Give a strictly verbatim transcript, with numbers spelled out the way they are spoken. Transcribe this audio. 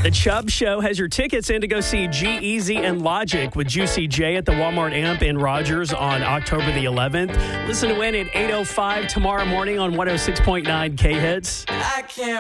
The Chubb Show has your tickets in to go see G-Eazy and Logic with Juicy J at the Walmart Amp in Rogers on October the eleventh. Listen to win at eight oh five tomorrow morning on one oh six point nine K-Hits. I can't